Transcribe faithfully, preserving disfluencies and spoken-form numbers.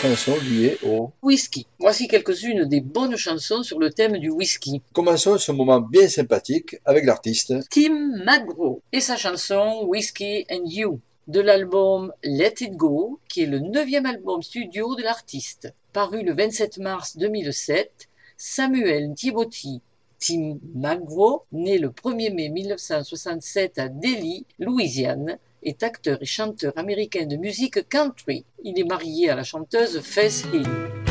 chansons liées au... Whisky. Voici quelques-unes des bonnes chansons sur le thème du whisky. Commençons ce moment bien sympathique avec l'artiste Tim McGraw et sa chanson Whiskey and You, de l'album Let It Go, qui est le neuvième album studio de l'artiste. Paru le vingt-sept mars deux mille sept, Samuel Thibauti Tim McGraw, né le premier mai mille neuf cent soixante-sept à Delhi, Louisiane, est acteur et chanteur américain de musique country. Il est marié à la chanteuse Faith Hill.